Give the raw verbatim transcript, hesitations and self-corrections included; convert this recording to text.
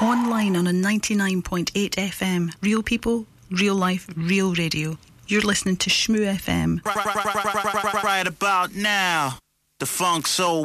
Online on a ninety-nine point eight F M. Real people, real life, real radio. You're listening to Shmoo F M. Right, right, right, right, right, right about now, the Funk Soul